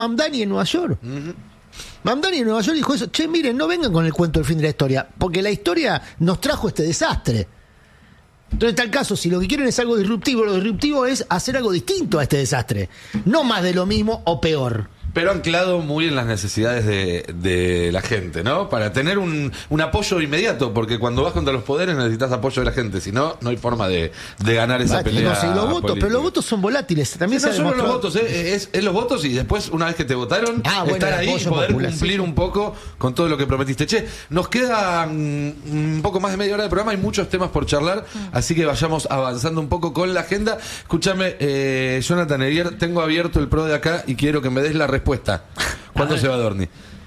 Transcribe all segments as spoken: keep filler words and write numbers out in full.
Mamdani en Nueva York. Uh-huh. Mamdani en Nueva York dijo eso. Che, miren, no vengan con el cuento del fin de la historia, porque la historia nos trajo este desastre. Entonces, en tal caso, si lo que quieren es algo disruptivo, lo disruptivo es hacer algo distinto a este desastre. No más de lo mismo o peor. Pero anclado muy en las necesidades de, de la gente, ¿no? Para tener un, un apoyo inmediato, porque cuando vas contra los poderes necesitas apoyo de la gente, si no, no hay forma de, de ganar esa Vale, pelea. no sé, los votos, política. pero los votos son volátiles. También Sí, se no ha solo los demostrado. votos, ¿eh? es, es los votos y después, una vez que te votaron, Ah, bueno, estar el ahí y apoyo poder popular, cumplir sí. un poco con todo lo que prometiste. Che, nos queda mm, un poco más de media hora de programa, hay muchos temas por charlar, así que vayamos avanzando un poco con la agenda. Escúchame, eh, Jonathan Eguier, tengo abierto el pro de acá y quiero que me des la respuesta. ¿Cuándo se va Adorni?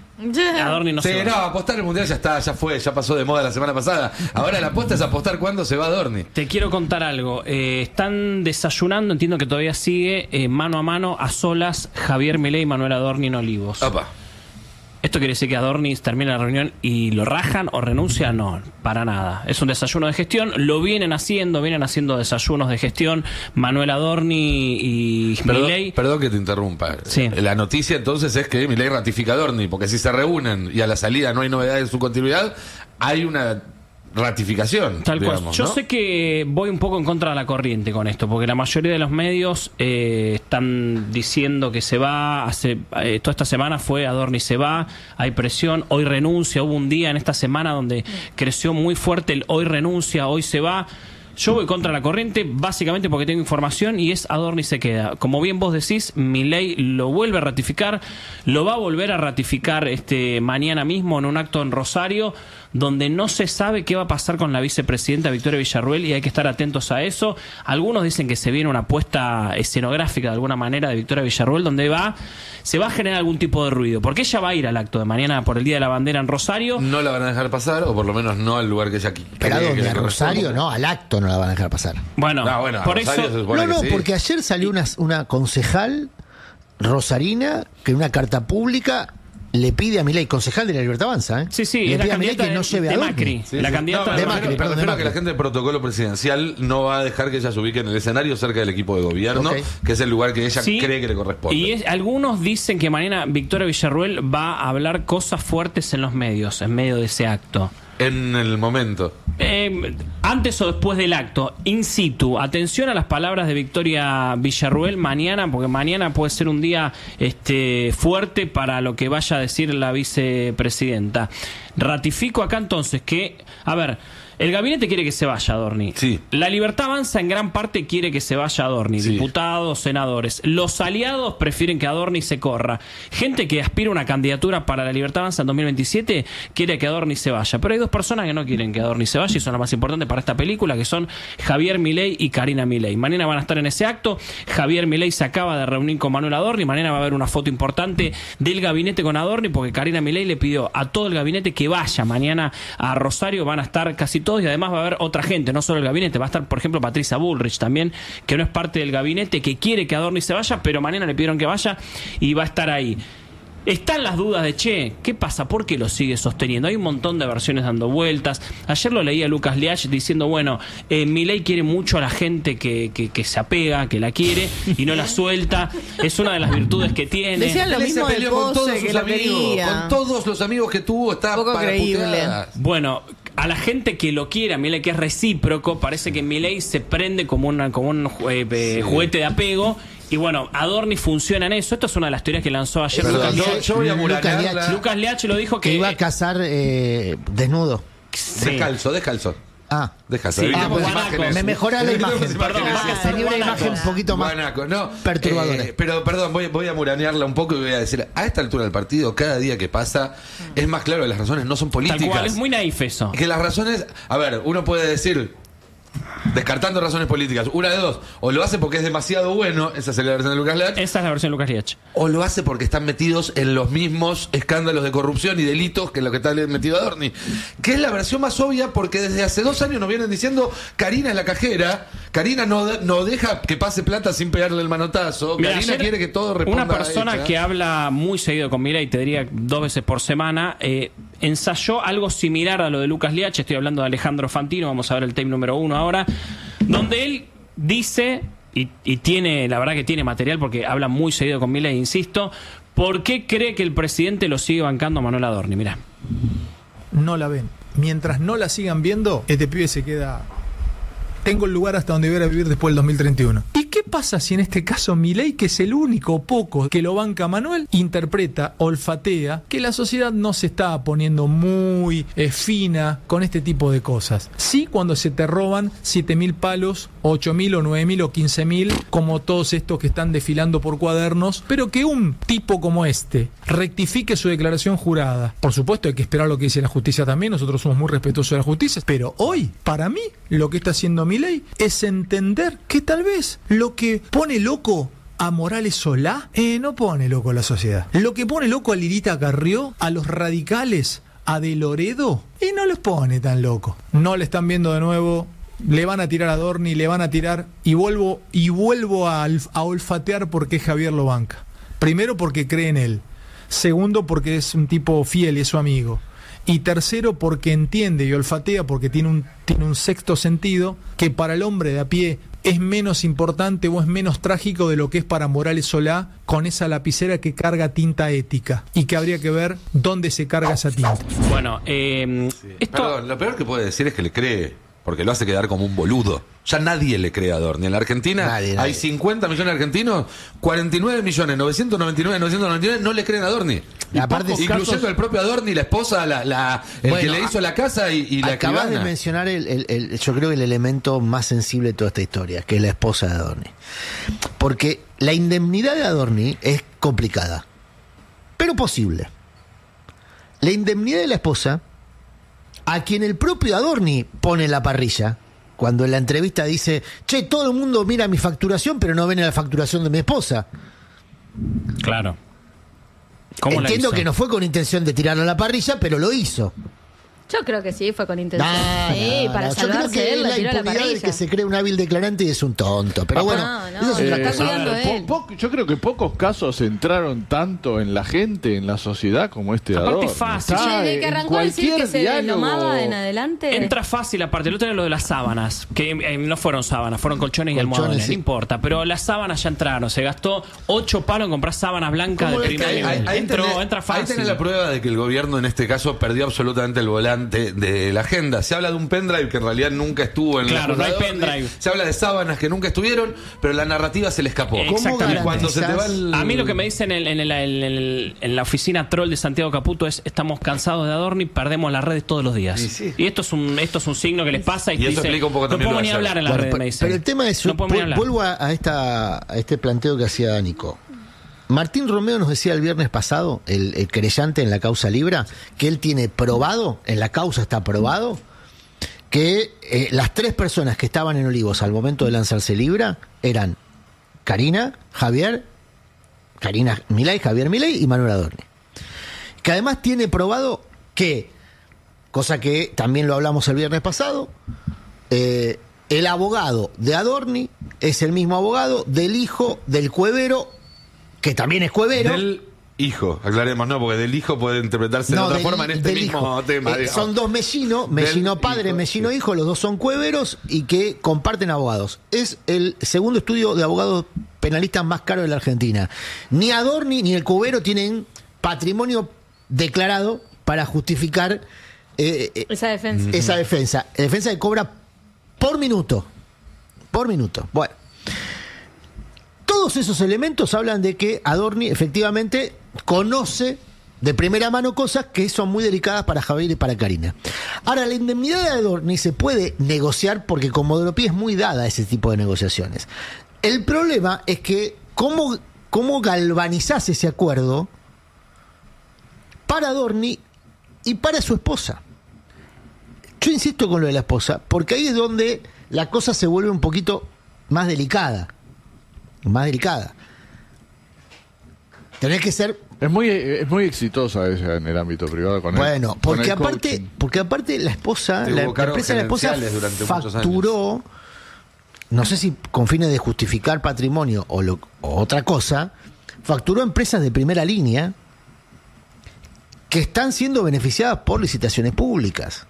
Adorni no Sí, se va. no, apostar el mundial ya está, ya fue, ya pasó de moda la semana pasada. Ahora la apuesta es apostar cuándo se va Adorni. Te quiero contar algo. Eh, están desayunando, entiendo que todavía sigue, eh, mano a mano, a solas, Javier Milei y Manuel Adorni en Olivos. Opa. ¿Esto quiere decir que Adorni termina la reunión y lo rajan o renuncia? No, para nada. Es un desayuno de gestión. Lo vienen haciendo, vienen haciendo desayunos de gestión. Manuel Adorni y Perdón, Milei. perdón que te interrumpa. Sí. La noticia entonces es que Milei ratifica a Adorni, porque si se reúnen y a la salida no hay novedad en su continuidad, hay una ratificación. Tal cual. Digamos, Yo ¿no? sé que voy un poco en contra de la corriente con esto, porque la mayoría de los medios eh, están diciendo que se va. Hace, eh, toda esta semana fue Adorni se va, hay presión, hoy renuncia. Hubo un día en esta semana donde creció muy fuerte el hoy renuncia, hoy se va. Yo voy contra la corriente básicamente porque tengo información y es Adorni se queda. Como bien vos decís, Milei lo vuelve a ratificar, lo va a volver a ratificar este mañana mismo en un acto en Rosario, donde no se sabe qué va a pasar con la vicepresidenta Victoria Villarruel y hay que estar atentos a eso. Algunos dicen que se viene una apuesta escenográfica de alguna manera de Victoria Villarruel, donde va se va a generar algún tipo de ruido, porque ella va a ir al acto de mañana por el Día de la Bandera en Rosario. No la van a dejar pasar, o por lo menos no al lugar que ella quiere. Pero ¿a dónde? ¿A Rosario? No, al acto no la van a dejar pasar. Bueno, No, bueno, por Rosario eso... se supone No, no, que sí. porque ayer salió una, una concejal rosarina que en una carta pública le pide a Milei, concejal de la Libertad Avanza, ¿eh? Sí, sí, le es la pide a Milei candidata que no de- lleve de a Adorni. Macri. Sí, La sí. candidata No, de me Macri, refiero- perdón, me de refiero a que Macri. la gente del protocolo presidencial no va a dejar que ella se ubique en el escenario cerca del equipo de gobierno, Ok. que es el lugar que ella Sí, cree que le corresponde. Y es- algunos dicen que mañana Victoria Villarruel va a hablar cosas fuertes en los medios, en medio de ese acto. En el momento. Eh, antes o después del acto, in situ, atención a las palabras de Victoria Villarruel mañana, porque mañana puede ser un día este, fuerte para lo que vaya a decir la vicepresidenta. Ratifico acá entonces que, a ver, el gabinete quiere que se vaya Adorni. Sí. La Libertad Avanza en gran parte quiere que se vaya Adorni, Sí. diputados, senadores. Los aliados prefieren que Adorni se corra. Gente que aspira a una candidatura para la Libertad Avanza en dos mil veintisiete quiere que Adorni se vaya. Pero hay dos personas que no quieren que Adorni se vaya y son las más importantes para esta película, que son Javier Milei y Karina Milei. Mañana van a estar en ese acto. Javier Milei se acaba de reunir con Manuel Adorni. Mañana va a haber una foto importante del gabinete con Adorni, porque Karina Milei le pidió a todo el gabinete que vaya mañana a Rosario. Van a estar casi todos y además va a haber otra gente, no solo el gabinete. Va a estar, por ejemplo, Patricia Bullrich también, que no es parte del gabinete, que quiere que Adorni se vaya, pero mañana le pidieron que vaya y va a estar ahí. Están las dudas de, che, ¿qué pasa? ¿Por qué lo sigue sosteniendo? Hay un montón de versiones dando vueltas. Ayer lo leía Lucas Leach diciendo, bueno, eh, Milei quiere mucho a la gente que, que, que se apega, que la quiere y no la suelta. Es una de las virtudes que tiene. Decían lo Él se mismo del peleó con todos Pose, sus que lo amigos, quería. con todos los amigos que tuvo, está Poco para creíble. puteadas. Bueno, a la gente que lo quiere, a Milei, que es recíproco, parece que Milei se prende como, una, como un eh, eh, Sí. juguete de apego. Y bueno, Adorni funciona en eso. Esto es una de las teorías que lanzó ayer Perdón, Lucas yo, Leach. yo voy a Lucas murallarla. Leach. Lucas Leach lo dijo Que que... iba a casar eh, desnudo. Sí. Descalzo, descalzo. Ah, Descalzo. Sí, Ahí ah, tenemos guanaco. imágenes. me mejora la Tenemos imagen. Perdón, imágenes. va a casar tenía una guanaco. imagen un poquito más Guanaco, no, perturbadora. eh, pero perdón, voy, voy a muranearla un poco y voy a decir, a esta altura del partido, cada día que pasa, es más claro que las razones no son Tal políticas. cual, es muy naif eso. Que las razones, a ver, uno puede decir, descartando razones políticas, una de dos, o lo hace porque es demasiado bueno, esa es la versión de Lucas Leach, Esa es la versión de Lucas Leach. o lo hace porque están metidos en los mismos escándalos de corrupción y delitos que en lo que está metido Adorni. Que es la versión más obvia porque desde hace dos años nos vienen diciendo, Karina es la cajera, Karina no, de- no deja que pase plata sin pegarle el manotazo, Mira, Karina ayer quiere que todo responda una persona a ella. que habla muy seguido con Milei, te diría dos veces por semana, eh, ensayó algo similar a lo de Lucas Leach. Estoy hablando de Alejandro Fantino, vamos a ver el tape número uno ahora, donde él dice, y, y tiene, la verdad que tiene material porque habla muy seguido con Milei, insisto, ¿Por qué cree que el presidente lo sigue bancando a Manuel Adorni? Mirá. No la ven. Mientras no la sigan viendo, este pibe se queda... Tengo el lugar hasta donde voy a vivir después del dos mil treinta y uno. ¿Y qué pasa si en este caso Milei, que es el único poco que lo banca a Manuel, interpreta, olfatea que la sociedad no se está poniendo muy eh, fina con este tipo de cosas? Sí, cuando se te roban siete mil palos, ocho mil o nueve mil o quince mil, como todos estos que están desfilando por cuadernos, pero que un tipo como este rectifique su declaración jurada. Por supuesto hay que esperar lo que dice la justicia también, nosotros somos muy respetuosos de la justicia, pero hoy, para mí, lo que está haciendo Milei es entender que tal vez lo que pone loco a Morales Solá eh, no pone loco a la sociedad. Lo que pone loco a Lilita Carrió, a los radicales, a De Loredo, y no los pone tan loco. No le están viendo de nuevo, le van a tirar a Adorni, le van a tirar, y vuelvo, y vuelvo a, a olfatear por qué Javier lo banca. Primero porque cree en él. Segundo porque es un tipo fiel y es su amigo. Y tercero, porque entiende y olfatea, porque tiene un, tiene un sexto sentido, que para el hombre de a pie es menos importante o es menos trágico de lo que es para Morales Solá con esa lapicera que carga tinta ética. Y que habría que ver dónde se carga esa tinta. Bueno, eh, Sí. esto... Perdón, lo peor que puede decir es que le cree, porque lo hace quedar como un boludo. Ya nadie le cree a Adorni. En la Argentina Nadie, hay nadie. cincuenta millones de argentinos, cuarenta y nueve millones novecientos noventa y nueve mil novecientos noventa y nueve no le creen a Adorni. Y aparte, Incluyendo casos- el propio Adorni, la esposa, la, la, el Bueno, que le hizo la casa y, y la acabas de escribana. mencionar el, el- el- yo creo que el elemento más sensible de toda esta historia, que es la esposa de Adorni. Porque la indemnidad de Adorni es complicada, pero posible. La indemnidad de la esposa, a quien el propio Adorni pone en la parrilla, cuando en la entrevista dice, che, todo el mundo mira mi facturación, pero no ven la facturación de mi esposa. Claro. ¿Cómo la Entiendo hizo? que no fue con intención de tirarlo a la parrilla, pero lo hizo. Yo creo que sí, fue con intención. No, sí, no, para no. Yo creo salvarse que él, es la la tiró a la impunidad del parrilla. que se cree un hábil declarante y es un tonto. Pero No, bueno, no, esa es otra está cosa. cuidando Eh, él. po- po- yo creo que pocos casos entraron tanto en la gente, en la sociedad, como este Aparte Adorni. es fácil. Está Che, de que en arrancó a decir que cualquier se diálogo- nomaba en adelante. Entra fácil, aparte. El otro era lo de las sábanas, que eh, no fueron sábanas, fueron colchones y Colchones, almohadones, sí. no importa. Pero las sábanas ya entraron. Se gastó ocho palos en comprar sábanas blancas de ¿Cómo es primer que hay- nivel. Ahí Entró, tenés- entra ahí fácil. tenés la prueba de que el gobierno en este caso perdió absolutamente el volante de la agenda. Se habla de un pendrive que en realidad nunca estuvo en Claro, la no hay computadora. pendrive. Se habla de sábanas que nunca estuvieron, pero la narrativa se le escapó. Exactamente. Y cuando se te va el... A mí lo que me dicen en, en, el- en el- en la oficina troll de Santiago Caputo es: estamos cansados de Adorni, perdemos las redes todos los días. Y sí. Y esto es un esto es un signo que les pasa y, Y eso dice, explica un poco no también podemos lo ni de ayer. hablar en las Bueno, redes, pero, me dicen. pero el tema es, no podemos ni vu- hablar. vuelvo a, a esta, a este planteo que hacía Nico. Martín Romeo nos decía el viernes pasado, el, el querellante en la causa Libra, que él tiene probado, en la causa está probado, que eh, las tres personas que estaban en Olivos al momento de lanzarse Libra eran Karina, Javier, Karina Milei, Javier Milei y Manuel Adorni. Que además tiene probado que, cosa que también lo hablamos el viernes pasado, eh, el abogado de Adorni es el mismo abogado del hijo del cuevero, que también es cuevero. Del hijo, aclaremos, ¿no? Porque del hijo puede interpretarse de No, otra del- forma en este del mismo hijo. tema. Eh, digamos. son dos Mellino, Mellino Del padre, hijo, Mellino sí. hijo, los dos son cueveros y que comparten abogados. Es el segundo estudio de abogados penalistas más caro de la Argentina. Ni Adorni ni el cuevero tienen patrimonio declarado para justificar eh, eh, Esa defensa. esa defensa. Defensa que cobra por minuto. Por minuto. Bueno. Todos esos elementos hablan de que Adorni efectivamente conoce de primera mano cosas que son muy delicadas para Javier y para Karina. Ahora, la indemnidad de Adorni se puede negociar porque con Modropi es muy dada a ese tipo de negociaciones. El problema es que cómo, cómo galvanizás ese acuerdo para Adorni y para su esposa. Yo insisto con lo de la esposa, porque ahí es donde la cosa se vuelve un poquito más delicada. Más delicada. Tenés que ser. Es muy, es muy exitosa ella en el ámbito privado con el- Bueno, con porque el aparte, coaching. porque aparte la esposa, Tuvo la, la cargos empresa de la esposa gerenciales durante muchos facturó, no sé si con fines de justificar patrimonio o, lo, o otra cosa, facturó empresas de primera línea que están siendo beneficiadas por licitaciones públicas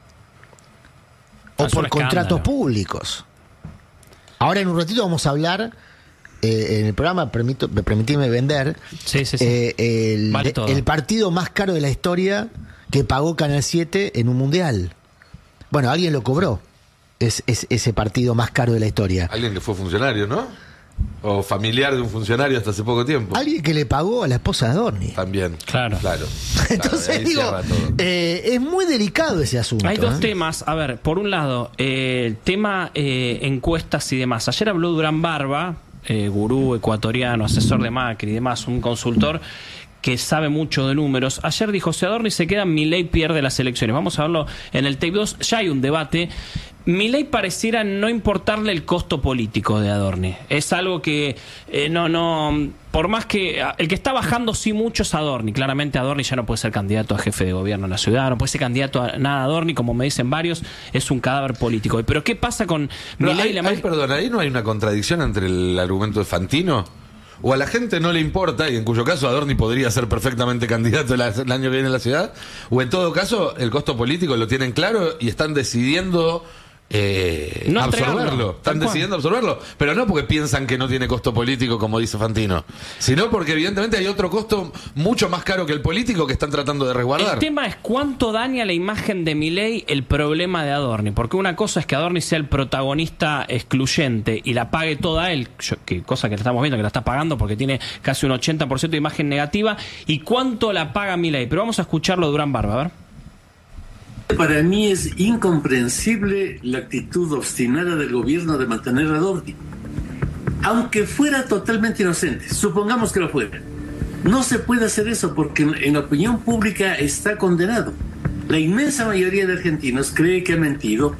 o Es un por escándalo. contratos públicos. Ahora en un ratito vamos a hablar eh, en el programa, permito, permitime vender, Sí, sí, sí. eh, el, Vale todo. el partido más caro de la historia que pagó Canal siete en un mundial. Bueno, alguien lo cobró. Es, es ese partido más caro de la historia. Alguien que fue funcionario, ¿no? O familiar de un funcionario hasta hace poco tiempo. Alguien que le pagó a la esposa de Adorni. También. Claro. Claro. Entonces Claro, ahí digo, cierra todo. eh, es muy delicado ese asunto. Hay dos ¿eh? temas. A ver, por un lado, eh, el tema eh, encuestas y demás. Ayer habló Durán Barba, eh, gurú ecuatoriano, asesor de Macri y demás, un consultor que sabe mucho de números. Ayer dijo, si Adorni se queda, Milei pierde las elecciones. Vamos a verlo en el Tape dos. Ya hay un debate. Milei pareciera no importarle el costo político de Adorni. Es algo que eh, no, no, por más que el que está bajando sí mucho es Adorni. Claramente Adorni ya no puede ser candidato a jefe de gobierno en la ciudad, no puede ser candidato a nada. Adorni, como me dicen varios, es un cadáver político. Pero ¿qué pasa con Pero Milei? hay, La hay, mag- perdón, ahí no hay una contradicción entre el argumento de Fantino. O a la gente no le importa, y en cuyo caso Adorni podría ser perfectamente candidato el, el año que viene en la ciudad. O en todo caso, el costo político lo tienen claro y están decidiendo eh, No absorberlo. entregarlo, Están tal cual. decidiendo absorberlo. Pero no porque piensan que no tiene costo político, como dice Fantino, sino porque evidentemente hay otro costo mucho más caro que el político que están tratando de resguardar. El tema es cuánto daña la imagen de Milei el problema de Adorni, porque una cosa es que Adorni sea el protagonista excluyente y la pague toda él, yo- que cosa que le estamos viendo que la está pagando porque tiene casi un ochenta por ciento de imagen negativa, y cuánto la paga Milei. Pero vamos a escucharlo Durán Barba, a ver. Para mí es incomprensible la actitud obstinada del gobierno de mantener a Adorni. Aunque fuera totalmente inocente, supongamos que lo fuera. No se puede hacer eso porque en, en la opinión pública está condenado. La inmensa mayoría de argentinos cree que ha mentido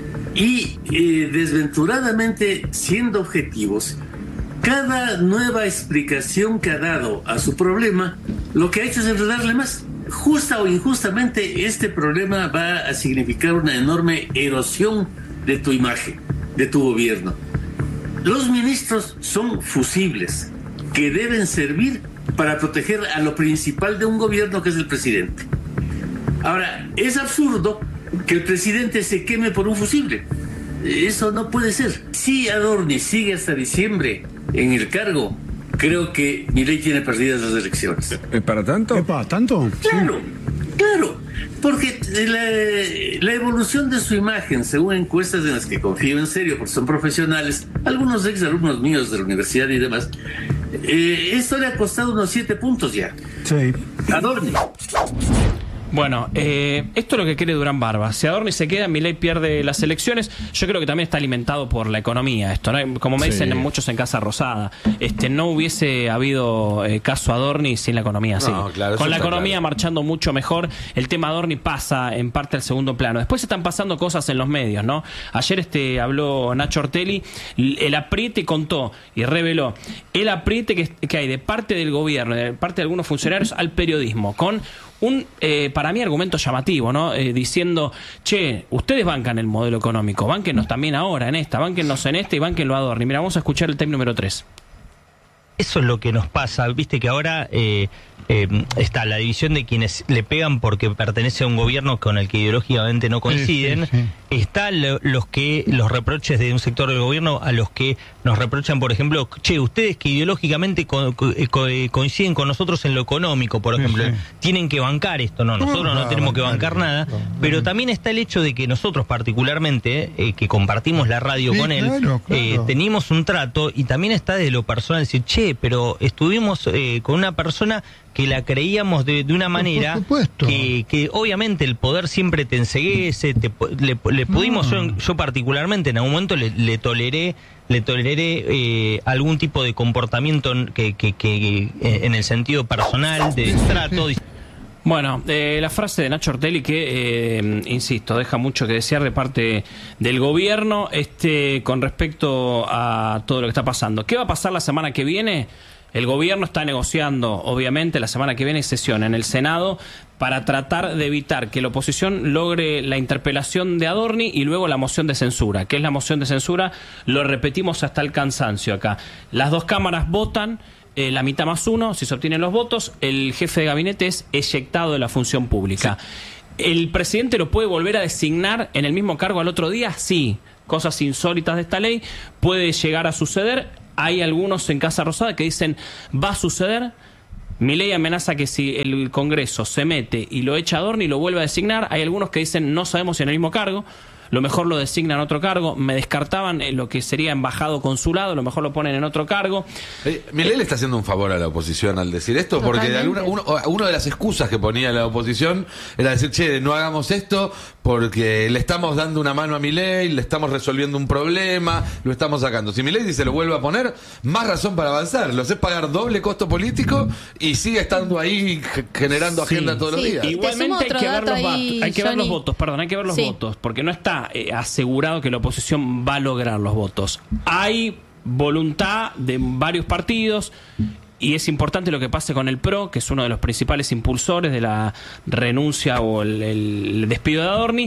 y eh, desventuradamente, siendo objetivos, cada nueva explicación que ha dado a su problema, lo que ha hecho es enredarle más. Justa o injustamente, este problema va a significar una enorme erosión de tu imagen, de tu gobierno. Los ministros son fusibles que deben servir para proteger a lo principal de un gobierno, que es el presidente. Ahora, es absurdo que el presidente se queme por un fusible. Eso no puede ser. Si Adorni sigue hasta diciembre en el cargo, creo que Milei tiene perdidas las elecciones. ¿Es para tanto? ¿Es para tanto? Claro, claro, porque la, la evolución de su imagen, según encuestas en las que confío en serio, porque son profesionales, algunos ex alumnos míos de la universidad y demás, eh, esto le ha costado unos siete puntos ya. Sí. Adorni. Bueno, eh, esto es lo que quiere Durán Barba. Si Adorni se queda, Milei pierde las elecciones. Yo creo que también está alimentado por la economía esto, ¿no? Como me Sí. dicen muchos en Casa Rosada, este, no hubiese habido eh, caso Adorni sin la economía. Sí. No, claro, eso Con la está economía claro. marchando mucho mejor, el tema Adorni pasa en parte al segundo plano. Después están pasando cosas en los medios, ¿no? Ayer este habló Nacho Ortelli, el apriete contó y reveló el apriete que, que hay de parte del gobierno, de parte de algunos funcionarios al periodismo, con un, eh, para mí, argumento llamativo, ¿no? Eh, diciendo, che, ustedes bancan el modelo económico, bánquenos también ahora en esta, bánquenos en esta y bánquenlo a Adorni. Mira, vamos a escuchar el tema número tres. Eso es lo que nos pasa, viste que ahora eh, eh, está la división de quienes le pegan porque pertenece a un gobierno con el que ideológicamente no coinciden, Sí, sí, sí. está lo- los que los reproches de un sector del gobierno a los que nos reprochan, por ejemplo, che, ustedes que ideológicamente co- co- co- eh, coinciden con nosotros en lo económico, por Sí, ejemplo, sí. tienen que bancar esto, no, nosotros no No, tenemos que bancar, bancar nada, no, no. pero también está el hecho de que nosotros particularmente, eh, que compartimos la radio Sí, con él, claro, claro. eh, teníamos un trato y también está de lo personal decir, che, pero estuvimos eh, con una persona que la creíamos de, de una manera supuesto. que, que obviamente el poder siempre te enceguece, te, po- le, le pudimos, No. yo, yo particularmente en algún momento le, le toleré le toleré eh, algún tipo de comportamiento en- que, que, que eh, en el sentido personal, de trato. Bueno, eh, la frase de Nacho Ortelli que, eh, insisto, deja mucho que desear de parte del gobierno este, con respecto a todo lo que está pasando. ¿Qué va a pasar la semana que viene? El gobierno está negociando, obviamente, la semana que viene sesión en el Senado para tratar de evitar que la oposición logre la interpelación de Adorni y luego la moción de censura. ¿Qué es la moción de censura? Lo repetimos hasta el cansancio acá. Las dos cámaras votan. Eh, la mitad más uno, si se obtienen los votos, el jefe de gabinete es eyectado de la función pública. ¿El presidente lo puede volver a designar en el mismo cargo al otro día? Sí. Cosas insólitas de esta ley. Puede llegar a suceder. hay algunos en Casa Rosada que dicen va a suceder. Milei amenaza que si el Congreso se mete y lo echa a Adorni y lo vuelve a designar. Hay algunos que dicen no sabemos si en el mismo cargo, lo mejor lo designan otro cargo. Me descartaban en lo que sería embajado consulado, lo mejor lo ponen en otro cargo. Eh, Milei le está haciendo un favor a la oposición al decir esto, porque de alguna, uno, una de las excusas que ponía la oposición era decir, che, no hagamos esto porque le estamos dando una mano a Milei, le estamos resolviendo un problema, lo estamos sacando. Si Milei dice lo vuelve a poner, más razón para avanzar. Lo hace pagar doble costo político y sigue estando ahí generando agenda Sí. todos los Sí. días. Igualmente hay otro que ver dato los, ahí, va- hay que ver los Johnny. votos, perdón, hay que ver los Sí. votos, porque no está eh, asegurado que la oposición va a lograr los votos. Hay voluntad de varios partidos y es importante lo que pase con el P R O, que es uno de los principales impulsores de la renuncia o el, el despido de Adorni,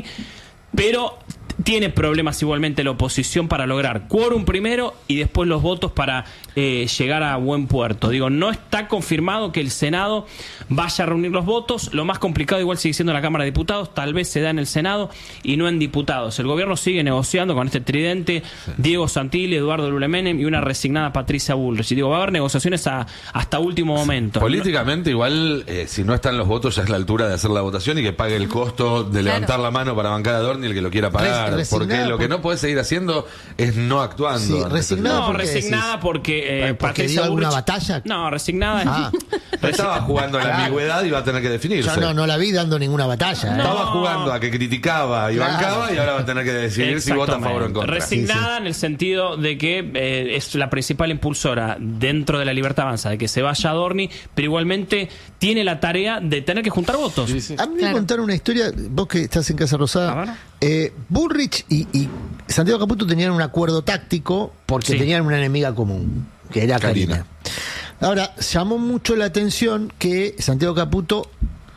pero tiene problemas igualmente la oposición para lograr quórum primero y después los votos para eh, llegar a buen puerto. Digo, no está confirmado que el Senado vaya a reunir los votos. Lo más complicado igual sigue siendo la Cámara de Diputados. Tal vez se da en el Senado y no en diputados. El gobierno sigue negociando con este tridente, Diego Santilli, Eduardo Lula Menem y una resignada Patricia Bullrich. Y digo, va a haber negociaciones a- hasta último momento. Políticamente, igual, eh, si no están los votos, ya es la altura de hacer la votación y que pague el costo de levantar la mano para bancar a Adorni el que lo quiera pagar. Res- porque resignada lo que por- no podés seguir haciendo es no actuando. Sí, ante resignada esta No, ¿por qué resignada decís? porque, eh, ¿Porque Patricia dio alguna Bullrich- batalla? No, resignada. Ah. situación. Estaba jugando a la Claro. ambigüedad y va a tener que definirse. Yo no, no la vi dando ninguna batalla. ¿eh? No. Estaba jugando a que criticaba y Claro. bancaba y ahora va a tener que decidir si vota a favor o en contra. Resignada Sí, sí. en el sentido de que eh, es la principal impulsora dentro de la Libertad Avanza de que se vaya Adorni, pero igualmente tiene la tarea de tener que juntar votos. Sí, sí. A mí me Claro. contaron una historia, vos que estás en Casa A Rosada. ver. Eh, Bullrich y, y Santiago Caputo tenían un acuerdo táctico porque Sí. tenían una enemiga común, que era Karina. Karina. Ahora, llamó mucho la atención que Santiago Caputo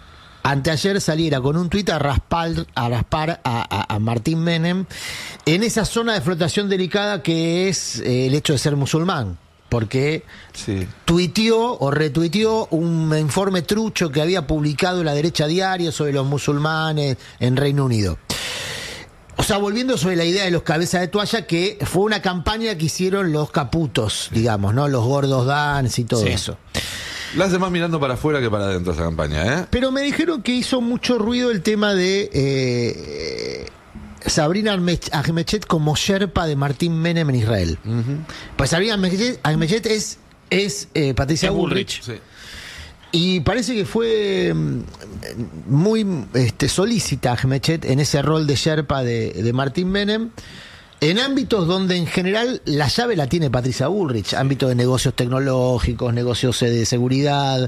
anteayer saliera con un tuit a raspar, a, raspar a, a- a Martín Menem en esa zona de flotación delicada que es eh, el hecho de ser musulmán. Porque Sí. tuiteó o retuiteó un informe trucho que había publicado la derecha diario sobre los musulmanes en Reino Unido. O sea, volviendo sobre la idea de los cabezas de toalla, que fue una campaña que hicieron los caputos, digamos, ¿no? Los gordos dance y todo Sí. eso. La hace más mirando para afuera que para adentro esa campaña, ¿eh? Pero me dijeron que hizo mucho ruido el tema de eh, Sabrina Ahmed- Ahmechet como Sherpa de Martín Menem en Israel. Pues Sabrina Ahmechet, Ahmechet es, es eh, Patricia Es Bullrich. Bullrich. Sí. Y parece que fue mm, muy este, solícita Ahmechet en ese rol de Sherpa de, de Martín Menem, en ámbitos donde en general la llave la tiene Patricia Bullrich, ámbito de negocios tecnológicos, negocios eh, de seguridad,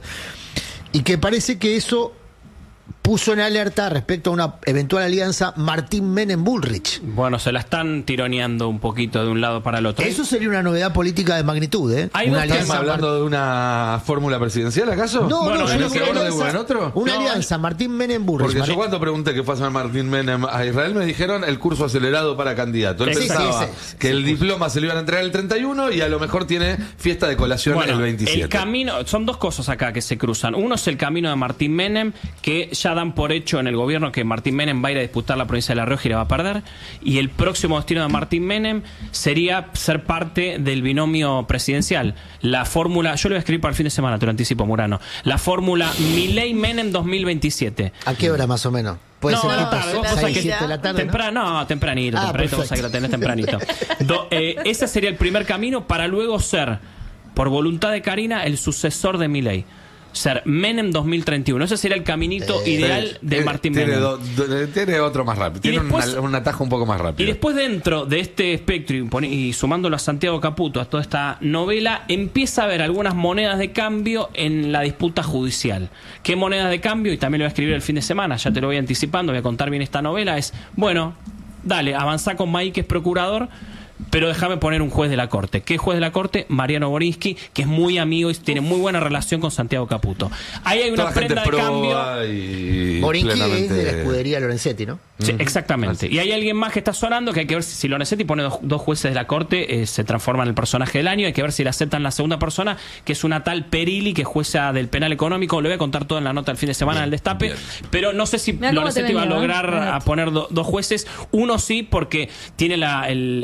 y que parece que eso puso en alerta respecto a una eventual alianza Martín Menem-Bullrich. Bueno, se la están tironeando un poquito de un lado para el otro. Eso sería una novedad política de magnitud, ¿eh? Hay Una dos ¿Estamos temas hablando de una fórmula presidencial, acaso? No, Bueno, no, en yo ese digo una orden o en alianza, otro. una No, alianza Martín Menem-Bullrich. Porque yo Martín- cuando pregunté qué fue hacer Martín Menem a Israel me dijeron el curso acelerado para candidato. Él Sí, sí, pensaba sí, sí, que sí, el diploma se lo iban a entregar el treinta y uno y a lo mejor tiene fiesta de colación Bueno, el veintisiete. el camino, son dos cosas acá que se cruzan. Uno es el camino de Martín Menem, que ya dan por hecho en el gobierno que Martín Menem va a ir a disputar la provincia de La Rioja y la va a perder. Y el próximo destino de Martín Menem sería ser parte del binomio presidencial. La fórmula, yo lo voy a escribir para el fin de semana, te lo anticipo, Murano. La fórmula Milei-Menem dos mil veintisiete. ¿A qué hora más o menos? Puede No, ser no, tipo tarde, vos seis, pensás que- siete de la tarde, ¿no? Temprano, no, tempranito, Ah, tempranito, vos sabés que lo tenés tempranito. Do- eh, ese sería el primer camino para luego ser, por voluntad de Karina, el sucesor de Milei. Ser Menem dos mil treinta y uno. Ese sería el caminito Eh, ideal de Tiene- Martín tiene, Menem. do- do- tiene otro más rápido. Y Tiene después- una- un atajo un poco más Y rápido. después dentro de este espectro y, poni- y sumándolo a Santiago Caputo, a toda esta novela, empieza a haber algunas monedas de cambio en la disputa judicial. ¿Qué monedas de cambio? Y también lo voy a escribir el fin de semana, ya te lo voy anticipando, voy a contar bien esta novela. Es, bueno, dale, avanzá con May, que es procurador, pero déjame poner un juez de la corte. ¿Qué juez de la corte? Mariano Borinsky, que es muy amigo y tiene muy buena relación con Santiago Caputo. Ahí hay una Toda gente prenda de cambio. proba y Borinsky es plenamente- de la escudería Lorenzetti, ¿no? Sí, exactamente. Y hay alguien más que está sonando que hay que ver si, si Lorenzetti pone dos, dos jueces de la corte, eh, se transforma en el personaje del año. Hay que ver si le aceptan la segunda persona, que es una tal Perilli, que es jueza del penal económico. Lo voy a contar todo en la nota del fin de semana del Destape. bien. Pero no sé si Mirá cómo te Lorenzetti va a venía, ¿eh? lograr Mirá. a poner do- dos jueces. Uno sí, porque tiene la- el, el- el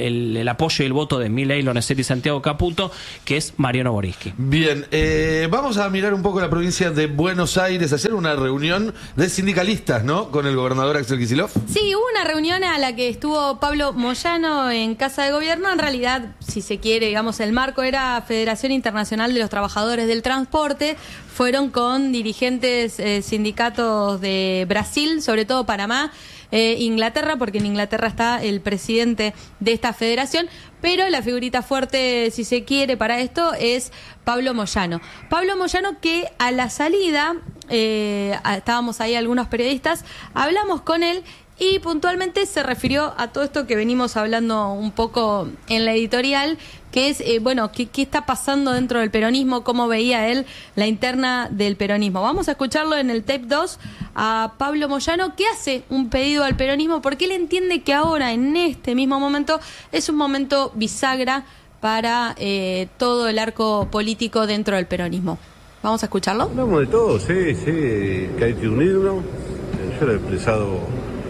el apoyo y el voto de Milei, Lorenzetti y Santiago Caputo, que es Mariano Boriski. Bien, eh, vamos a mirar un poco la provincia de Buenos Aires, hacer una reunión de sindicalistas, ¿no? Con el gobernador Axel Kicillof. Sí, hubo una reunión a la que estuvo Pablo Moyano en Casa de Gobierno. En realidad, si se quiere, digamos, el marco era Federación Internacional de los Trabajadores del Transporte. Fueron con dirigentes eh, sindicatos de Brasil, sobre todo Panamá, eh, Inglaterra, porque en Inglaterra está el presidente de esta federación, pero la figurita fuerte, si se quiere, para esto es Pablo Moyano. Pablo Moyano que a la salida, eh, estábamos ahí algunos periodistas, hablamos con él y puntualmente se refirió a todo esto que venimos hablando un poco en la editorial, que es, eh, bueno, ¿qué, qué está pasando dentro del peronismo? ¿Cómo veía él la interna del peronismo? Vamos a escucharlo en el tape dos a Pablo Moyano, que hace un pedido al peronismo porque él entiende que ahora, en este mismo momento, es un momento bisagra para eh, todo el arco político dentro del peronismo. ¿Vamos a escucharlo? Hablamos de todo, sí, sí, que hay que unirnos. Yo lo he expresado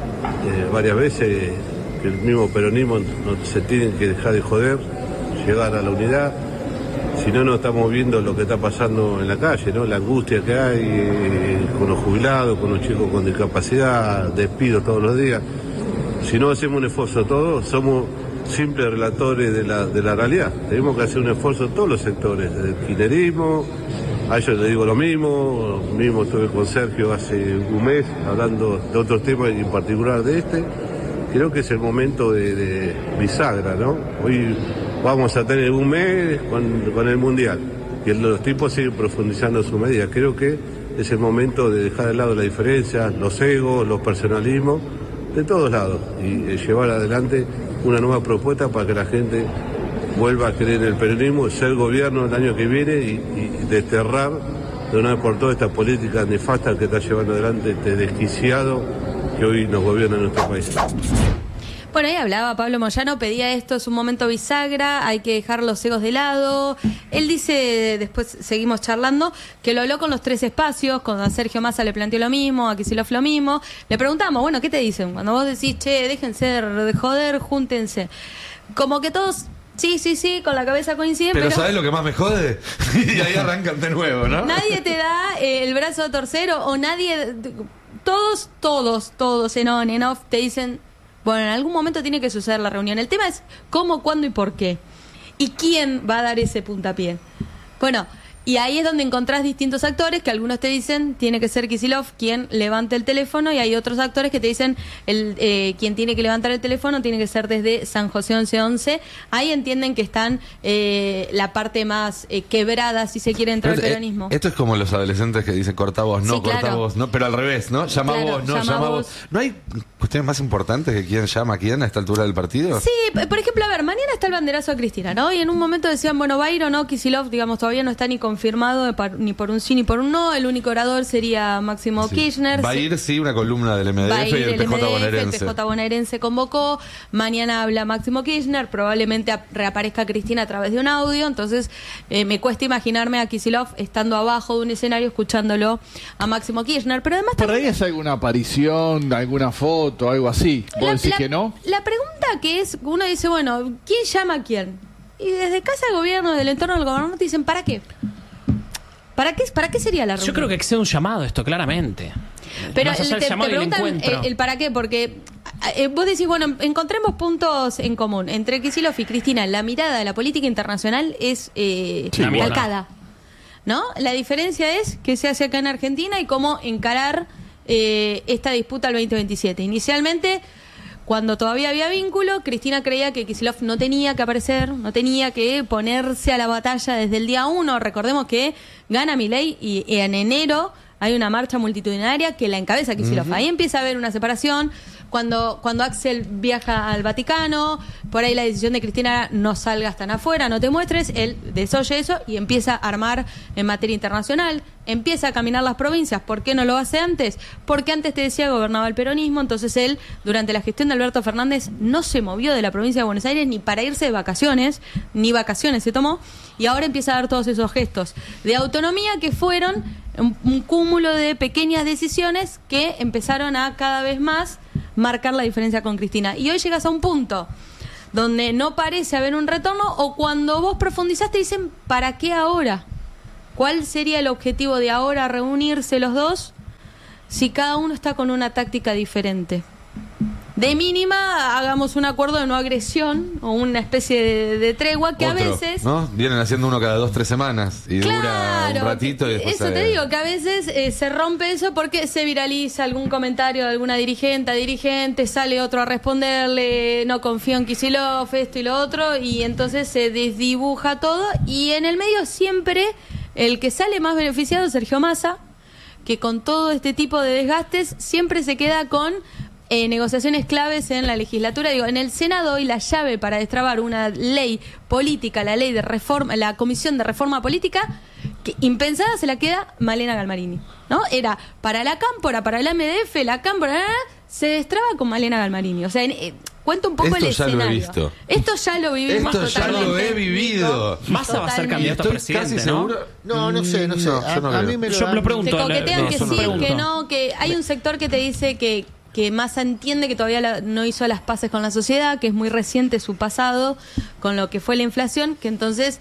eh, varias veces, que el mismo peronismo no se tiene que dejar de joder, llegar a la unidad. Si no, no estamos viendo lo que está pasando en la calle, ¿no? La angustia que hay eh, con los jubilados, con los chicos con discapacidad, despidos todos los días. Si no hacemos un esfuerzo todos, somos simples relatores de la, de la realidad. Tenemos que hacer un esfuerzo en todos los sectores, desde el kirchnerismo, a ellos les digo lo mismo, mismo estuve con Sergio hace un mes hablando de otros temas y en particular de este. Creo que es el momento de, de bisagra, ¿no? Hoy vamos a tener un mes con, con el Mundial, y los tipos siguen profundizando su medida. Creo que es el momento de dejar de lado las diferencias, los egos, los personalismos, de todos lados, y eh, llevar adelante una nueva propuesta para que la gente vuelva a creer en el peronismo, ser gobierno el año que viene y, y desterrar de una vez por todas esta política nefasta que está llevando adelante este desquiciado que hoy nos gobierna en nuestro país. Bueno, ahí hablaba Pablo Moyano, pedía esto, es un momento bisagra, hay que dejar los egos de lado. Él dice, después seguimos charlando, que lo habló con los tres espacios, cuando a Sergio Massa le planteó lo mismo, a Kicillof lo mismo. Le preguntamos, bueno, ¿qué te dicen? Cuando vos decís, che, déjense de joder, júntense. Como que todos... Sí, sí, sí, con la cabeza coinciden, pero... Pero ¿sabés lo que más me jode? Y ahí arrancan de nuevo, ¿no? Nadie te da eh, el brazo a torcer o, o nadie... Todos, todos, todos en on, en off te dicen, bueno, en algún momento tiene que suceder la reunión. El tema es cómo, cuándo y por qué. ¿Y quién va a dar ese puntapié? Bueno... Y ahí es donde encontrás distintos actores que algunos te dicen tiene que ser Kicillof quien levante el teléfono, y hay otros actores que te dicen el eh, quien tiene que levantar el teléfono tiene que ser desde San José once once. Ahí entienden que están eh, la parte más eh, quebrada, si se quiere, dentro del peronismo. Esto es como los adolescentes que dicen corta vos, no, Sí, corta claro. vos, no, pero al revés, ¿no? Llama Claro, vos, no, llama llama vos. vos. ¿No hay cuestiones más importantes que quién llama a quién a esta altura del partido? Sí, por ejemplo, a ver, mañana está el banderazo a Cristina, ¿no? Y en un momento decían, bueno, va a ir o no Kicillof, digamos, todavía no está ni confirmado de par- ni por un sí ni por un no. El único orador sería Máximo Sí. Kirchner. Va a ir, sí, una columna del M D F Va a ir y el, el P M J D F, bonaerense. el P J bonaerense convocó. Mañana habla Máximo Kirchner, probablemente ap- reaparezca Cristina a través de un audio. Entonces, eh, me cuesta imaginarme a Kicillof estando abajo de un escenario escuchándolo a Máximo Kirchner. Pero además Por ahí también- es alguna aparición, alguna foto, algo así. ¿Vos La- decís la- que no? La pregunta que es, uno dice, bueno, ¿quién llama a quién? Y desde Casa de Gobierno, del entorno del gobierno, te dicen, ¿para qué? ¿Para qué, ¿Para qué sería la reunión? Yo creo que excede un llamado esto, claramente. Pero Más allá te, del llamado te y el preguntan encuentro. el, el para qué, porque eh, vos decís, bueno, encontremos puntos en común. Entre Kicillof y Cristina, la mirada de la política internacional es eh, Sí, igual. calcada, ¿no? La diferencia es qué se hace acá en Argentina y cómo encarar eh, esta disputa al veinte veintisiete. Inicialmente, cuando todavía había vínculo, Cristina creía que Kicillof no tenía que aparecer, no tenía que ponerse a la batalla desde el día uno. Recordemos que gana Milei y, y en enero hay una marcha multitudinaria que la encabeza Kicillof. Uh-huh. Ahí empieza a haber una separación. Cuando, cuando Axel viaja al Vaticano, por ahí la decisión de Cristina era, no salgas tan afuera, no te muestres, él desoye eso y empieza a armar en materia internacional, empieza a caminar las provincias. ¿Por qué no lo hace antes? Porque antes, te decía, gobernaba el peronismo, entonces él, durante la gestión de Alberto Fernández, no se movió de la provincia de Buenos Aires ni para irse de vacaciones, ni vacaciones se tomó, y ahora empieza a dar todos esos gestos de autonomía que fueron un, un cúmulo de pequeñas decisiones que empezaron a cada vez más marcar la diferencia con Cristina. Y hoy llegas a un punto donde no parece haber un retorno, o cuando vos profundizás te dicen, ¿para qué ahora? ¿Cuál sería el objetivo de ahora reunirse los dos si cada uno está con una táctica diferente? De mínima, hagamos un acuerdo de no agresión o una especie de, de tregua que Otro, a veces... ¿no? Vienen haciendo uno cada dos, tres semanas y Claro, dura un ratito y después eso se- te digo, que a veces eh, se rompe eso porque se viraliza algún comentario de alguna dirigente, dirigente, sale otro a responderle, no confío en Kicillof, esto y lo otro, y entonces se desdibuja todo, y en el medio siempre el que sale más beneficiado es Sergio Massa, que con todo este tipo de desgastes siempre se queda con eh, negociaciones claves en la legislatura. Digo, en el Senado hoy la llave para destrabar una ley política, la ley de reforma, la Comisión de Reforma Política, que impensada se la queda Malena Galmarini, ¿no? Era para la Cámpora, para la M D F, la Cámpora, se destraba con Malena Galmarini. O sea, en, eh, cuento un poco Esto el ya lo he escenario. visto. Esto ya lo vivimos Esto ya totalmente. lo he vivido. Massa va a ser Totalmente. candidato a Estoy presidente, casi ¿no? seguro. No, no sé, no sé. No, a, yo no a creo. mí me lo Yo dan- lo pregunto. Te coquetean No, que eso no sí, pregunto. que no, que hay un sector que te dice que, que Massa entiende que todavía la- no hizo las paces con la sociedad, que es muy reciente su pasado con lo que fue la inflación, que entonces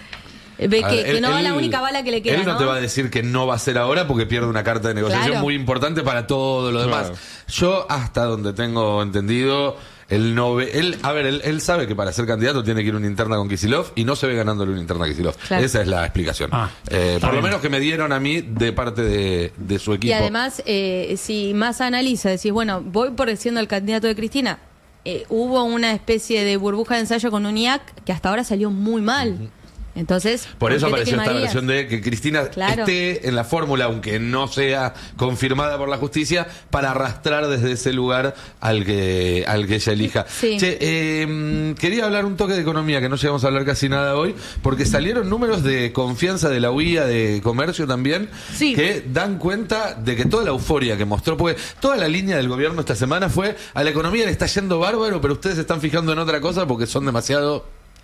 eh, ve A que, ver, que él- no va la él- única bala que le queda, Él no, ¿no? te va a decir que no va a ser ahora porque pierde una carta de negociación Claro. muy importante para todo lo demás. Claro. Yo, hasta donde tengo entendido, él no ve. Él, a ver, él, él sabe que para ser candidato tiene que ir a una interna con Kicillof y no se ve ganándole una interna a Kicillof. Claro. Esa es la explicación. Ah, Eh, está por lo bien. menos que me dieron a mí de parte de, de su equipo. Y además, eh, si Massa analiza, decís, bueno, voy por siendo el candidato de Cristina, eh, hubo una especie de burbuja de ensayo con un I A C que hasta ahora salió muy mal. Entonces, Por eso qué te apareció esta quemarías? versión de que Cristina Claro. esté en la fórmula, aunque no sea confirmada por la justicia, para arrastrar desde ese lugar al que al que ella elija. Sí. Che, eh, quería hablar un toque de economía, que no llegamos a hablar casi nada hoy, porque salieron números de confianza de la U I A de comercio también, Sí. que dan cuenta de que toda la euforia que mostró, porque toda la línea del gobierno esta semana fue, a la economía le está yendo bárbaro, pero ustedes se están fijando en otra cosa porque son demasiado...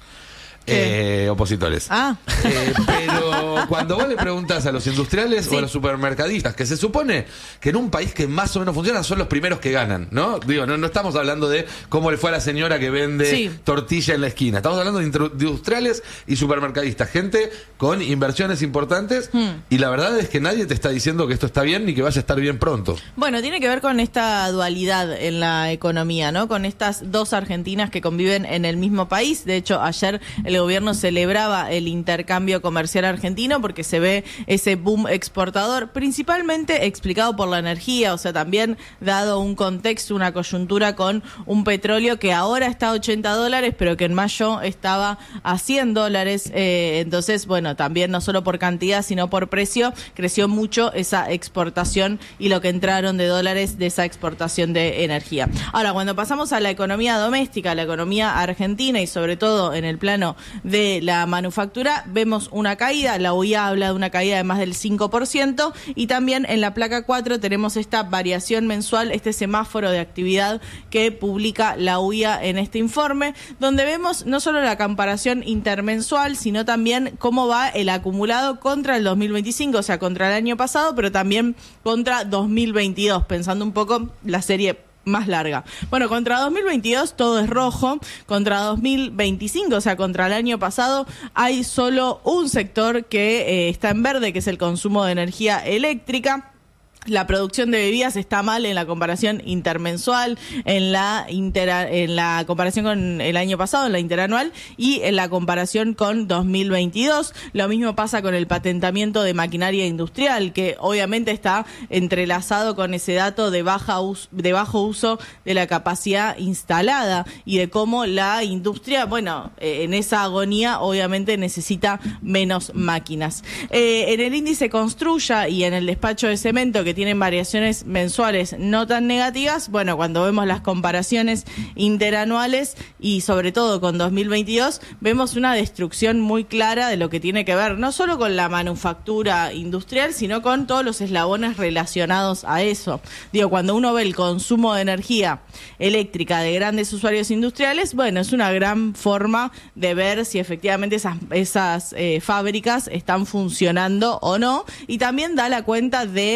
Eh, opositores. Ah. Eh, pero cuando vos le preguntas a los industriales o a los supermercadistas, que se supone que en un país que más o menos funciona son los primeros que ganan, ¿no? Digo, no, no estamos hablando de cómo le fue a la señora que vende Sí. tortilla en la esquina. Estamos hablando de indru- de industriales y supermercadistas, gente con inversiones importantes, y la verdad es que nadie te está diciendo que esto está bien ni que vaya a estar bien pronto. Bueno, tiene que ver con esta dualidad en la economía, ¿no? Con estas dos Argentinas que conviven en el mismo país. De hecho, ayer el gobierno celebraba el intercambio comercial argentino porque se ve ese boom exportador, principalmente explicado por la energía, o sea, también dado un contexto, una coyuntura con un petróleo que ahora está a ochenta dólares, pero que en mayo estaba a cien dólares. Eh, entonces, bueno, también no solo por cantidad, sino por precio, creció mucho esa exportación y lo que entraron de dólares de esa exportación de energía. Ahora, cuando pasamos a la economía doméstica, la economía argentina y sobre todo en el plano de la manufactura, vemos una caída. La U I A habla de una caída de más del cinco por ciento y también en la placa cuatro tenemos esta variación mensual, este semáforo de actividad que publica la U I A en este informe, donde vemos no solo la comparación intermensual, sino también cómo va el acumulado contra el dos mil veinticinco, o sea, contra el año pasado, pero también contra dos mil veintidós, pensando un poco la serie más larga. Bueno, contra dos mil veintidós todo es rojo, contra dos mil veinticinco, o sea, contra el año pasado, hay solo un sector que eh, está en verde, que es el consumo de energía eléctrica. La producción de bebidas está mal en la comparación intermensual, en la intera, en la comparación con el año pasado, en la interanual, y en la comparación con dos mil veintidós. Lo mismo pasa con el patentamiento de maquinaria industrial, que obviamente está entrelazado con ese dato de baja us- de bajo uso de la capacidad instalada y de cómo la industria, bueno, eh, en esa agonía obviamente necesita menos máquinas. Eh, en el índice Construya y en el despacho de cemento, que tienen variaciones mensuales no tan negativas, bueno, cuando vemos las comparaciones interanuales y sobre todo con dos mil veintidós, vemos una destrucción muy clara de lo que tiene que ver no solo con la manufactura industrial, sino con todos los eslabones relacionados a eso. Digo, cuando uno ve el consumo de energía eléctrica de grandes usuarios industriales, bueno, es una gran forma de ver si efectivamente esas, esas eh, fábricas están funcionando o no, y también da la cuenta de, bueno, esa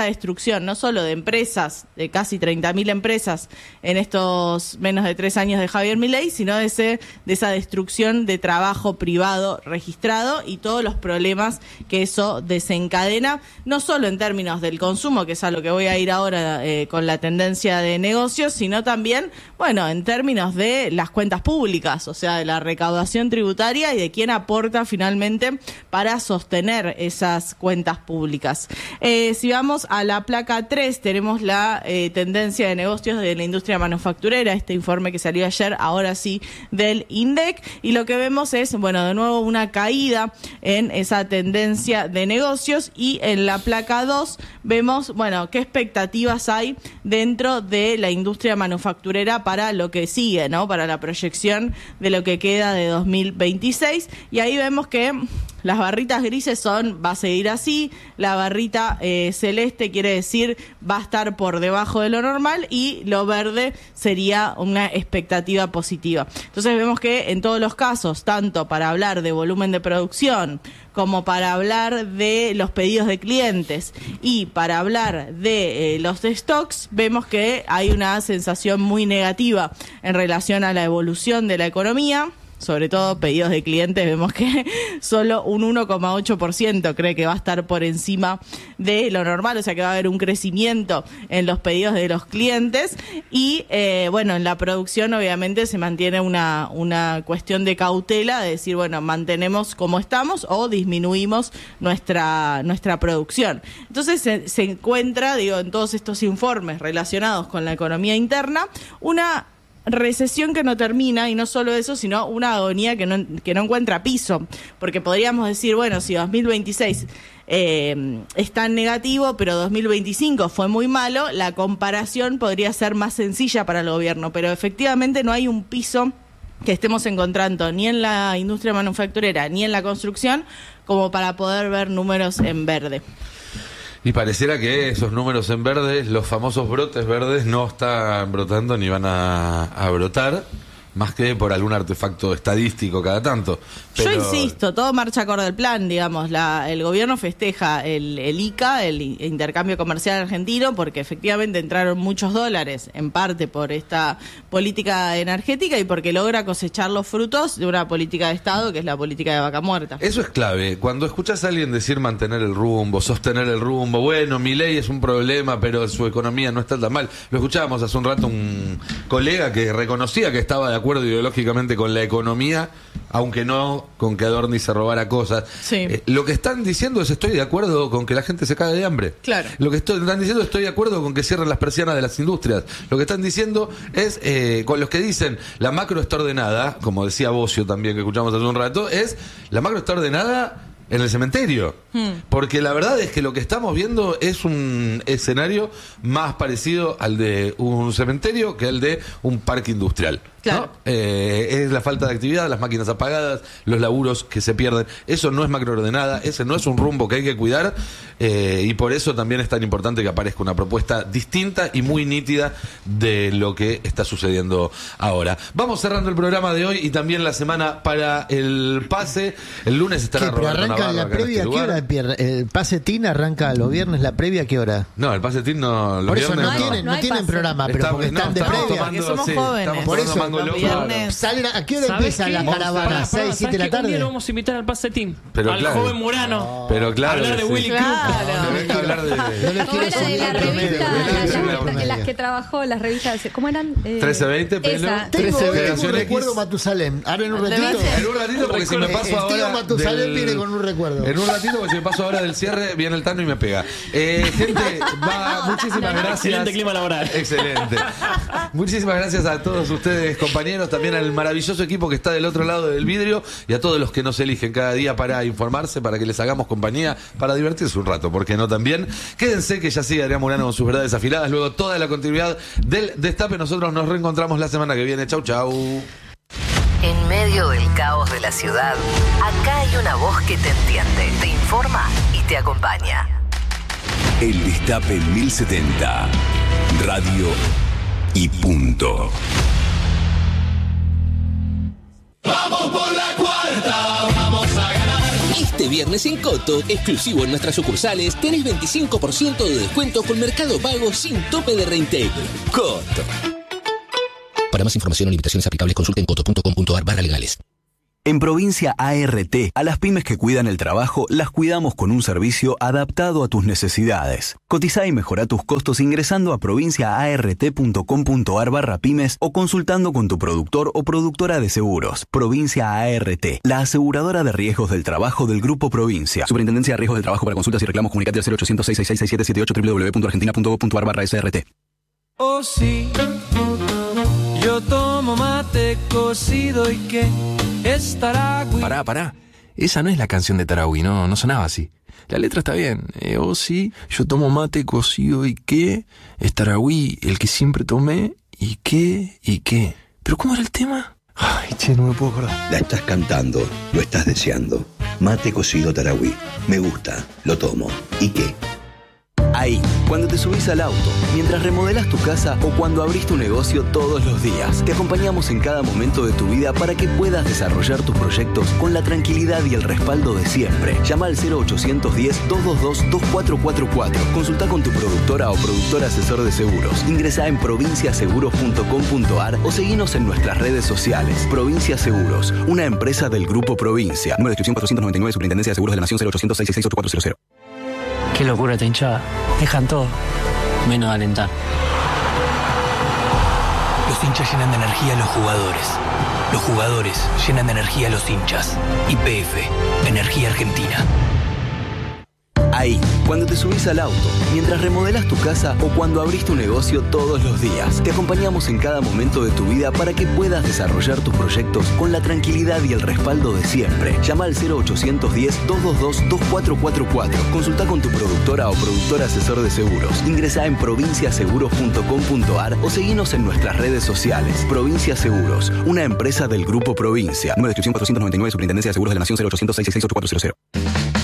destrucción, no solo de empresas, de casi treinta mil empresas en estos menos de tres años de Javier Milei, sino de, ese, de esa destrucción de trabajo privado registrado y todos los problemas que eso desencadena, no solo en términos del consumo, que es a lo que voy a ir ahora eh, con la tendencia de negocios, sino también, bueno, en términos de las cuentas públicas, o sea, de la recaudación tributaria y de quién aporta finalmente para sostener esas cuentas públicas. Eh, si vamos a la placa tres, tenemos la eh, tendencia de negocios de la industria manufacturera, este informe que salió ayer, ahora sí, del INDEC, y lo que vemos es, bueno, de nuevo una caída en esa tendencia de negocios, y en la placa dos vemos, bueno, qué expectativas hay dentro de la industria manufacturera para lo que sigue, ¿no? Para la proyección de lo que queda de dos mil veintiséis, y ahí vemos que las barritas grises son, va a seguir así, la barrita eh, celeste quiere decir va a estar por debajo de lo normal, y lo verde sería una expectativa positiva. Entonces vemos que en todos los casos, tanto para hablar de volumen de producción, como para hablar de los pedidos de clientes y para hablar de eh, los stocks, vemos que hay una sensación muy negativa en relación a la evolución de la economía. Sobre todo pedidos de clientes, vemos que solo un uno coma ocho por ciento cree que va a estar por encima de lo normal, o sea que va a haber un crecimiento en los pedidos de los clientes, y eh, bueno, en la producción obviamente se mantiene una, una cuestión de cautela, de decir, bueno, mantenemos como estamos o disminuimos nuestra, nuestra producción. Entonces se, se encuentra, digo, en todos estos informes relacionados con la economía interna, una recesión que no termina, y no solo eso, sino una agonía que no, que no encuentra piso, porque podríamos decir, bueno, si dos mil veintiséis eh, es tan negativo, pero dos mil veinticinco fue muy malo, la comparación podría ser más sencilla para el gobierno, pero efectivamente no hay un piso que estemos encontrando ni en la industria manufacturera ni en la construcción como para poder ver números en verde. Y pareciera que esos números en verde, los famosos brotes verdes, no están brotando ni van a, a brotar, más que por algún artefacto estadístico cada tanto. Pero... Yo insisto, todo marcha acorde al plan, digamos. La, el gobierno festeja el, el I C A, el intercambio comercial argentino, porque efectivamente entraron muchos dólares, en parte por esta política energética y porque logra cosechar los frutos de una política de Estado, que es la política de vaca muerta. Eso es clave. Cuando escuchas a alguien decir mantener el rumbo, sostener el rumbo, bueno, Milei es un problema, pero su economía no está tan mal. Lo escuchábamos hace un rato un colega que reconocía que estaba de acuerdo ideológicamente con la economía, aunque no con que Adorni se robara cosas. Sí. Eh, lo que están diciendo es estoy de acuerdo con que la gente se cague de hambre. Claro. Lo que estoy, están diciendo estoy de acuerdo con que cierren las persianas de las industrias. Lo que están diciendo es, eh, con los que dicen la macro está ordenada, como decía Bocio también que escuchamos hace un rato, es la macro está ordenada en el cementerio. Hmm. Porque la verdad es que lo que estamos viendo es un escenario más parecido al de un cementerio que al de un parque industrial. Claro. ¿No? Eh, es la falta de actividad, las máquinas apagadas, los laburos que se pierden. Eso no es macroordenada, ese no es un rumbo que hay que cuidar, eh, y por eso también es tan importante que aparezca una propuesta distinta y muy nítida de lo que está sucediendo ahora. Vamos cerrando el programa de hoy y también la semana para el pase. El lunes estará ¿Qué, pero Roberto arranca Navarro la acá en previa, este ¿qué lugar. hora, Pierre? ¿El pase T I N arranca los viernes, la previa, ¿a qué hora? No, el pase T I N no, los Por eso viernes no, no hay- tienen, no no hay tienen pase. programa, pero Está- porque no, están de estamos previa. Porque somos sí, jóvenes. estamos Por tomando eso, mango los loco. viernes. Salen a, ¿a qué hora ¿Sabés empieza qué? la Pará, caravana? pará, ¿seis, ¿sabés siete de la qué? Un día tarde? lo vamos a invitar al pase team. Pero al claro. joven Murano. Pero claro Hablar de que sí. Willy Claro. Club. No venga a hablar de... No les ¿Cómo quiero era de subir la el promedio, revista, no les quiero las, subir el en promedio. las que trabajó, las revistas, ¿cómo eran? Eh, trece veinte, pelo. esa. Tengo, trece tengo un Generación X. recuerdo Matusalén. Ahora en un ¿Le ratito. dice? En un ratito, porque si me El paso tío ahora. Matusalén del- viene con un recuerdo. En un ratito, porque si me paso ahora del cierre, viene el Tano y me pega. Eh, gente, va, muchísimas gracias. Excelente clima laboral. Excelente. Muchísimas gracias a todos ustedes, compañeros, también al maravilloso equipo que está del otro lado del vidrio y a todos los que nos eligen cada día para informarse, para que les hagamos compañía, para divertirse un rato, porque no también. Quédense que ya sigue Adrián Murano con sus verdades afiladas, luego toda la continuidad del Destape. Nosotros nos reencontramos la semana que viene. Chau, chau. En medio del caos de la ciudad, acá hay una voz que te entiende, te informa y te acompaña. El Destape mil setenta. Radio y punto. Vamos por la cuarta, vamos a ganar. Este viernes en Coto, exclusivo en nuestras sucursales, tenés veinticinco por ciento de descuento con Mercado Pago sin tope de reintegro. Coto. Para más información o limitaciones aplicables, consulten coto punto com punto ar barra legales. En Provincia A R T, a las pymes que cuidan el trabajo, las cuidamos con un servicio adaptado a tus necesidades. Cotiza y mejora tus costos ingresando a provincia a r t punto com punto ar barra pymes o consultando con tu productor o productora de seguros. Provincia A R T, la aseguradora de riesgos del trabajo del Grupo Provincia. Superintendencia de Riesgos del Trabajo. Para consultas y reclamos, comunicate al cero ochocientos, seiscientos sesenta y seis, siete siete ocho, doble u doble u doble u punto argentina punto gov punto ar barra S R T. Oh sí, yo tomo mate cocido y qué es Taragüí. Pará, pará. Esa no es la canción de Taragüí, no, no sonaba así. La letra está bien. Eh, oh sí, yo tomo mate cocido y qué es Taragüí, el que siempre tomé y qué y qué. ¿Pero cómo era el tema? Ay, che, no me puedo acordar. La estás cantando, lo estás deseando. Mate cocido Taragüí. Me gusta, lo tomo. ¿Y qué? Ahí, cuando te subís al auto, mientras remodelas tu casa o cuando abrís tu negocio todos los días. Te acompañamos en cada momento de tu vida para que puedas desarrollar tus proyectos con la tranquilidad y el respaldo de siempre. Llama al cero ochocientos diez, doscientos veintidós, veinticuatro cuarenta y cuatro. Consulta con tu productora o productor asesor de seguros. Ingresá en provincia seguros punto com punto ar o seguinos en nuestras redes sociales. Provincia Seguros, una empresa del Grupo Provincia. Número de inscripción cuatrocientos noventa y nueve, Superintendencia de Seguros de la Nación, cero ochocientos, seiscientos sesenta y seis, ochenta y cuatro cero cero. Qué locura esta hinchada. Dejan todo, menos alentar. Los hinchas llenan de energía a los jugadores. Los jugadores llenan de energía a los hinchas. Y P F, Energía Argentina. Ahí, cuando te subís al auto, mientras remodelas tu casa o cuando abrís tu negocio todos los días. Te acompañamos en cada momento de tu vida para que puedas desarrollar tus proyectos con la tranquilidad y el respaldo de siempre. Llama al cero ochocientos diez, doscientos veintidós, veinticuatro cuarenta y cuatro. Consulta con tu productora o productor asesor de seguros. Ingresá en provincia seguros punto com punto ar o seguinos en nuestras redes sociales. Provincia Seguros, una empresa del Grupo Provincia. Número de inscripción cuatrocientos noventa y nueve, Superintendencia de Seguros de la Nación, cero ochocientos, seiscientos sesenta y seis, ochenta y cuatro cero cero.